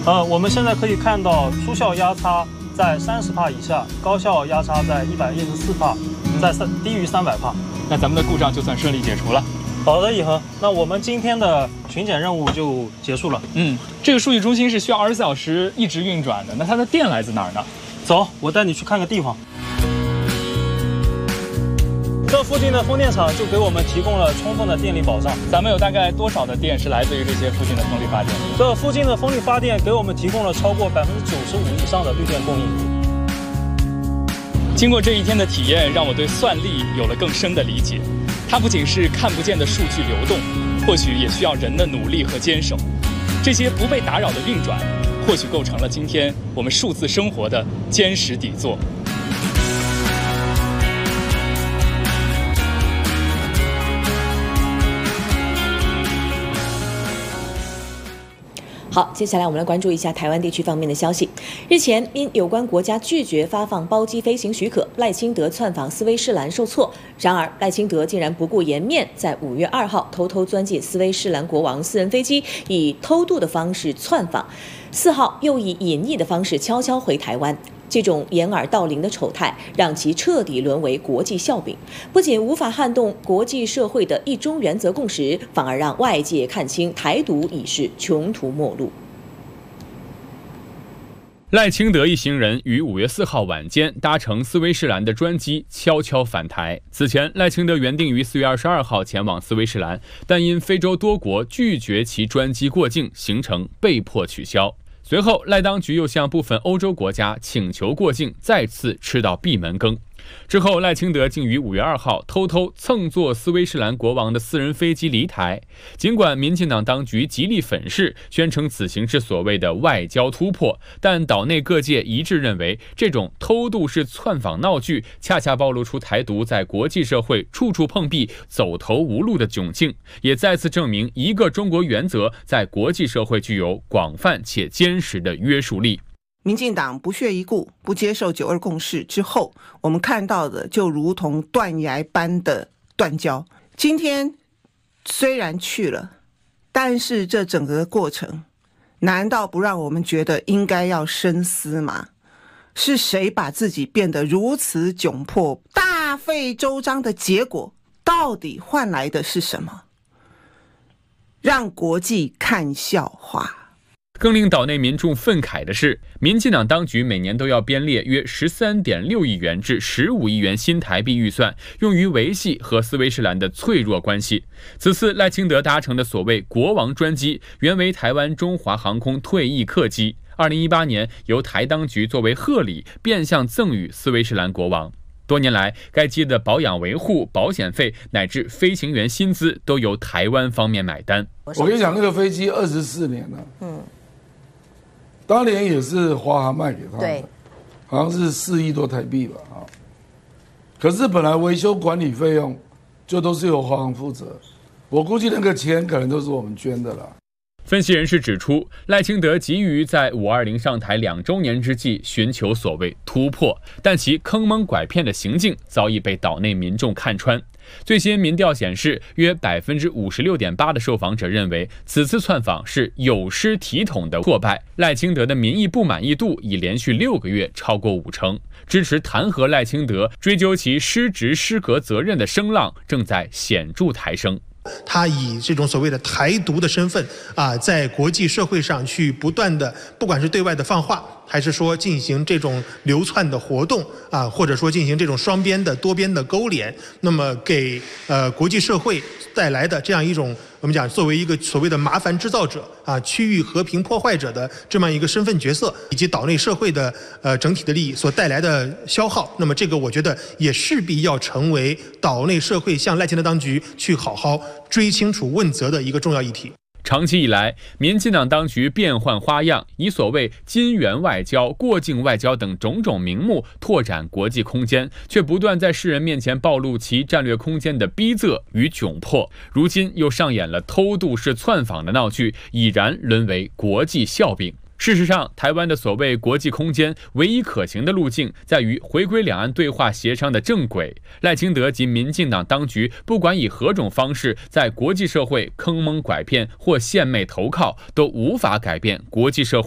我们现在可以看到初效压差在30%以下，高效压差在114%，低于300%。 那咱们的故障就算顺利解除了。 好的，以恒，那我们今天的巡检任务就结束了。 这个数据中心是需要24小时一直运转的，那它的电来自哪儿呢？ 走，我带你去看个地方。这附近的风电场就给我们提供了充分的电力保障。 咱们有大概多少的电是来自于这些附近的风力发电？ 这附近的风力发电给我们提供了超过95%以上的绿电供应。 经过这一天的体验，让我对算力有了更深的理解。它不仅是看不见的数据流动，或许也需要人的努力和坚守。这些不被打扰的运转，或许构成了今天我们数字生活的坚实底座。 好，接下来我们来关注一下台湾地区方面的消息。日前，因有关国家拒绝发放包机飞行许可，赖清德窜访斯威士兰受挫。然而，赖清德竟然不顾颜面，在5月2号偷偷钻进斯威士兰国王私人飞机，以偷渡的方式窜访。4号又以隐匿的方式悄悄回台湾。这种掩耳盗铃的丑态，让其彻底沦为国际笑柄，不仅无法撼动国际社会的一中原则共识，反而让外界看清台独已是穷途末路。 赖清德一行人于5月4号晚间搭乘斯威士兰的专机悄悄返台。此前，赖清德原定于4月22号前往斯威士兰，但因非洲多国拒绝其专机过境，行程被迫取消。随后，赖当局又向部分欧洲国家请求过境，再次吃到闭门羹。之后，赖清德竟于5月2号偷偷乘坐斯威士兰国王的私人飞机离台。尽管民进党当局极力粉饰，宣称此行是所谓的外交突破，但岛内各界一致认为，这种偷渡式窜访闹剧，恰恰暴露出台独在国际社会处处碰壁、走投无路的窘境，也再次证明一个中国原则在国际社会具有广泛且坚实的约束力。 民进党不屑一顾，不接受9·2共识之后，我们看到的就如同断崖般的断交。今天虽然去了，但是这整个过程难道不让我们觉得应该要深思吗？是谁把自己变得如此窘迫、大费周章的结果，到底换来的是什么？让国际看笑话。 更令岛内民众愤慨的是，民进党当局每年都要编列约13.6亿元至15亿元新台币预算，用于维系和斯威士兰的脆弱关系。此次赖清德搭乘的所谓国王专机，原为台湾中华航空退役客机，2018年由台当局作为贺礼变相赠予斯威士兰国王。多年来，该机的保养维护、保险费乃至飞行员薪资都由台湾方面买单。 我跟你讲，那个飞机24年了，当年也是华航卖给他的，好像是4亿多台币吧，可是本来维修管理费用就都是由华航负责，我估计那个钱可能都是我们捐的了。 分析人士指出，赖清德急于在520上台2周年之际寻求所谓突破，但其坑蒙拐骗的行径早已被岛内民众看穿。最新民调显示，约56.8%的受访者认为此次窜访是有失体统的挫败。赖清德的民意不满意度已连续6个月超过50%，支持弹劾赖清德、追究其失职失格责任的声浪正在显著抬升。 他以这种所谓的台独的身份在国际社会上去不断的，不管是对外的放话，还是说进行这种流窜的活动或者说进行这种双边的多边的勾连，那么给国际社会带来的这样一种我们讲作为一个所谓的麻烦制造者区域和平破坏者的这么一个身份角色，以及岛内社会的整体的利益所带来的消耗，那么这个我觉得也势必要成为岛内社会向赖清德当局去好好追清楚问责的一个重要议题。 长期以来，民进党当局变换花样，以所谓金援外交、过境外交等种种名目拓展国际空间，却不断在世人面前暴露其战略空间的逼仄与窘迫。如今又上演了偷渡式窜访的闹剧，已然沦为国际笑柄。事实上，台湾的所谓国际空间唯一可行的路径，在于回归两岸对话协商的正轨。赖清德及民进党当局，不管以何种方式在国际社会坑蒙拐骗或献媚投靠，都无法改变国际社会